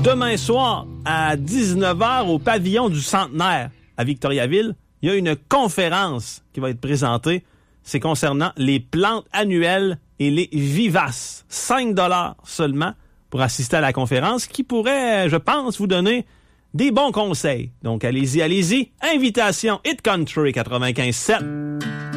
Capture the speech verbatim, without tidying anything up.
demain soir à dix-neuf heures au pavillon du Centenaire à Victoriaville, il y a une conférence qui va être présentée. C'est concernant les plantes annuelles et les vivaces. cinq dollars seulement pour assister à la conférence qui pourrait, je pense, vous donner des bons conseils. Donc allez-y, allez-y. Invitation Hit Country quatre-vingt-quinze sept.